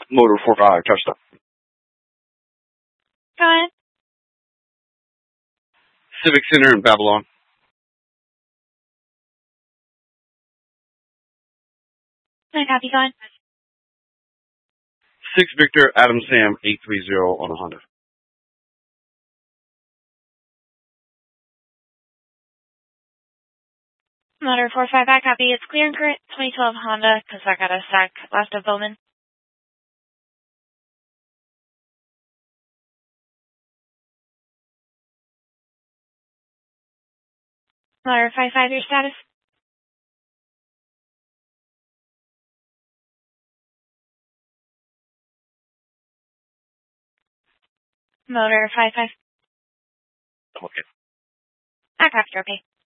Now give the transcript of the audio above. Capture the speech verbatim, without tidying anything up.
Motor four five, touchdown. Go ahead. Civic Center in Babylon. I copy, go ahead. six Victor Adam Sam eight three zero on a Honda. Motor four five, I copy. It's clear and current twenty twelve Honda, Kasaka Stack, last of Bowman. Motor five five, your status? Motor five five. Okay. I copy, okay.